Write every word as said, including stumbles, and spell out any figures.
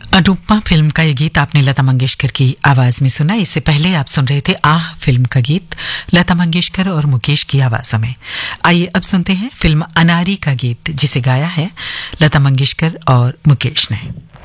Anupama film का ये गीत आपने लता मंगेशकर की आवाज में सुना। इससे पहले आप सुन रहे थे आह फिल्म का गीत लता मंगेशकर और मुकेश की आवाजों में। आइए अब सुनते हैं फिल्म अनारी का गीत, जिसे गाया है लता मंगेशकर और मुकेश ने।